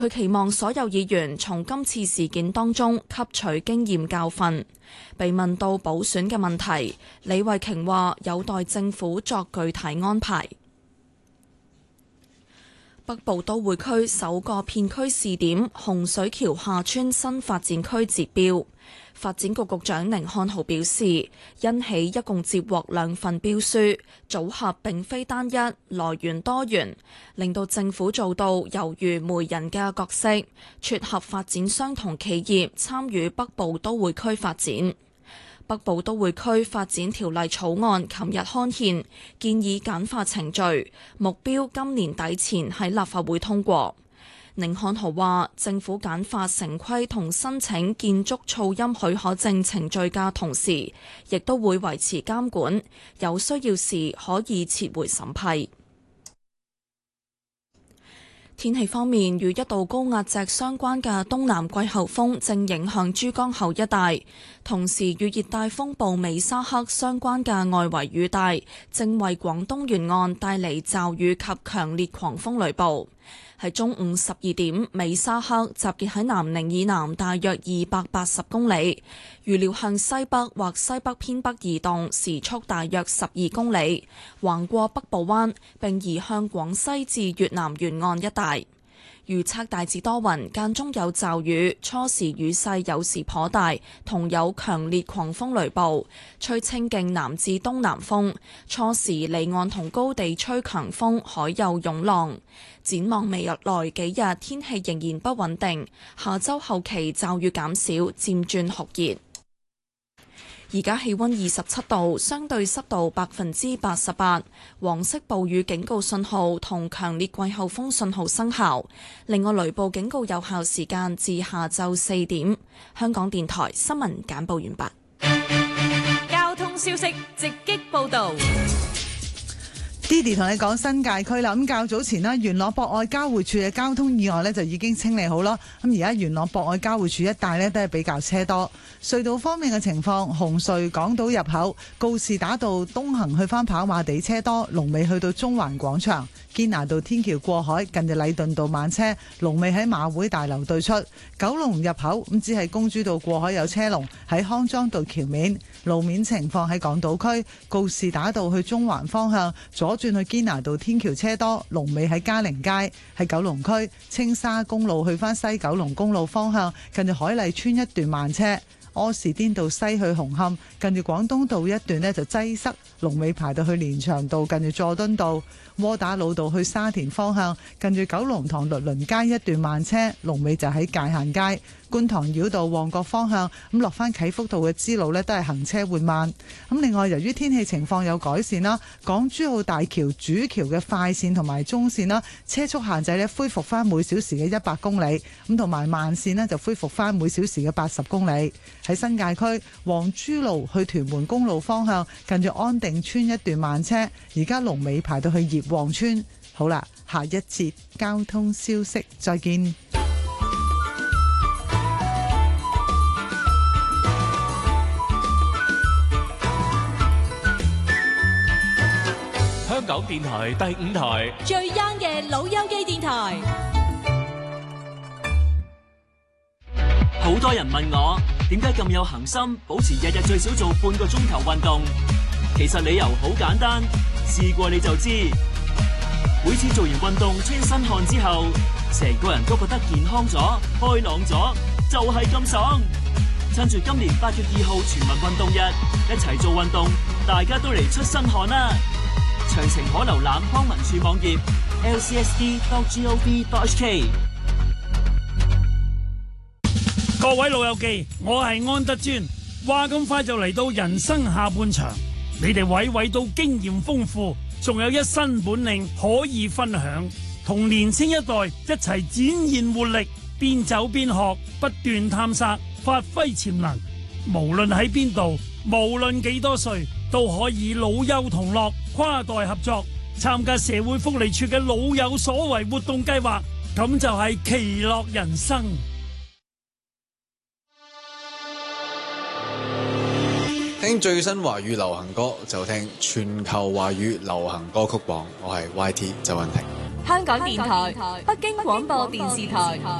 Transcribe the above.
佢期望所有議員從今次事件當中吸取經驗教訓。被問到補選嘅問題，李慧瓊話有待政府作具體安排。北部都會區首個片區試點洪水橋廈村新發展區截標，發展局局長寧漢豪表示，因起一共接獲2份標書，組合並非單一，來源多元，令到政府做到猶如媒人嘅角色，撮合發展商同企業參與北部都會區發展。北部都會區發展條例草案琴日刊憲，建議簡化程序，目標今年底前喺立法會通過。寧漢豪話，政府簡化城規同申請建築噪音許可證程序嘅同時，亦都會維持監管，有需要時可以撤回審批。天氣方面，與一道高壓脊相關嘅東南季候風正影響珠江口一帶，同時與熱帶風暴美沙克相關嘅外圍雨帶正為廣東沿岸帶嚟驟雨及強烈狂風雷暴。喺中午12點，美沙克集結喺南寧以南大約280公里，預料向西北或西北偏北移動，時速大約12公里，橫過北部灣並移向廣西至越南沿岸一帶。預測大致多雲，間中有驟雨，初時雨勢有時頗大，同有強烈狂風雷暴，吹清勁南至東南風，初時離岸同高地吹強風，海有湧浪。展望未來幾日天氣仍然不穩定，下週後期驟雨減少，漸轉酷熱。而家氣溫27度，相對濕度88%，黃色暴雨警告信號同強烈季候風信號生效。另外，雷暴警告有效時間至下晝4點。香港電台新聞簡報完畢。 交通消息直擊報道。 Didi 同你講新界區啦，咁較早前呢，元朗博愛交匯處嘅交通意外呢就已經清理好啦。咁而家元朗博愛交匯處一帶呢都係比較車多。隧道方面嘅情況，紅隧港島入口告士打道東行去返跑馬地車多，龍尾去到中環廣場。堅拿道天橋過海近住禮頓道慢車，龍尾喺馬會大樓對出。九龍入口咁只係公主道過海有車龍，喺康莊道橋面。路面情況喺港島區告士打道去中環方向左轉去堅拿道天橋車多，龍尾喺嘉寧街。喺九龍區青沙公路去返西九龍公路方向近住海麗村一段慢車。柯士甸道西去紅磡近住廣東道一段呢就擠塞，龍尾排到去連翔道近住佐敦道。窩打老道去沙田方向近住九龍塘律倫街一段慢車，龍尾就喺界限街。觀塘繞道旺角方向咁落返啟福道嘅支路呢都係行車緩慢。咁另外由於天氣情況有改善啦，港珠澳大橋主橋嘅快線同埋中線啦，車速限制呢恢復返每小時嘅100公里，咁同埋慢線呢就恢復返每小時嘅80公里。喺新界區黃珠路去屯門公路方向近住安定村一段慢車，而家龍尾排到去葉旺村。好啦，下一節交通消息再見。 香港電台第5台最 young 嘅老友記電台。 好多人問我點解咁有恒心，保持日日最少做半個鐘頭運動。其實理由好簡單，試過你就知。每次做完運動出身汗之後，成個人都覺得健康咗、開朗咗，就係咁爽。趁住今年8月2號全民運動日，一齊做運動，大家都嚟出身汗啦！詳情可瀏覽康文署網頁 lcsd.gov.hk。 各位老友記，我係安德尊。話咁快就嚟到人生下半場，你哋位位都經驗豐富，仲有一身本領可以分享，同年青一代一齊展現活力，邊走邊學，不斷探索，發揮潛能。無論喺邊度，無論幾多歲，都可以老幼同樂，跨代合作，參加社會福利處嘅老有所為活動計劃，咁就係其樂人生。 聽最新華語流行歌就聽全球華語流行歌曲榜，我係 YT 周韻婷。 香港電台、北京廣播電視台。